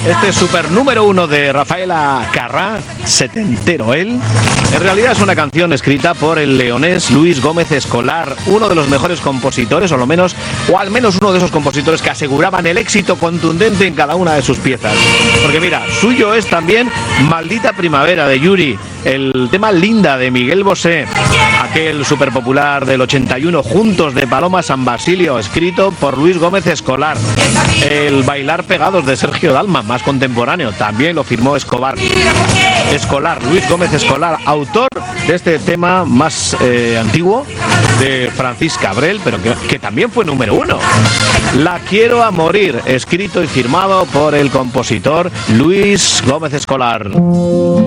Este super número 1 de Rafaela Carrà, setentero él, en realidad es una canción escrita por el leonés Luis Gómez Escolar, uno de los mejores compositores, o al menos uno de esos compositores que aseguraban el éxito contundente en cada una de sus piezas. Porque mira, suyo es también Maldita Primavera de Yuri, el tema Linda de Miguel Bosé, aquel súper popular del 81, Juntos de Paloma San Basilio, escrito por Luis Gómez Escolar, el Bailar Pegados de Sergio Dalma, más contemporáneo, también lo firmó Luis Gómez Escolar, autor de este tema más antiguo de Francis Cabrel, pero que también fue número 1. La quiero a morir, escrito y firmado por el compositor Luis Gómez Escolar.